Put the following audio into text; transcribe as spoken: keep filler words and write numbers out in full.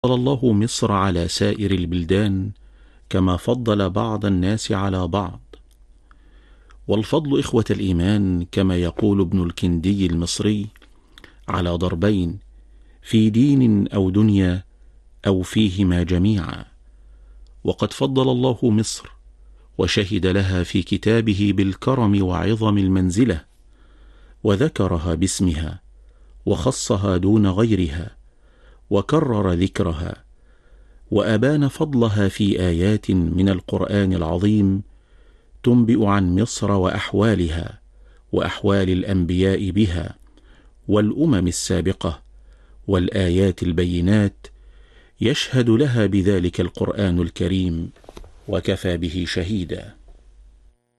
فضل الله مصر على سائر البلدان كما فضل بعض الناس على بعض. والفضل إخوة الإيمان كما يقول ابن الكندي المصري على ضربين: في دين أو دنيا أو فيهما جميعا. وقد فضل الله مصر وشهد لها في كتابه بالكرم وعظم المنزلة، وذكرها باسمها وخصها دون غيرها وكرر ذكرها، وأبان فضلها في آيات من القرآن العظيم تنبئ عن مصر وأحوالها وأحوال الأنبياء بها والأمم السابقة، والآيات البينات يشهد لها بذلك القرآن الكريم وكفى به شهيدا.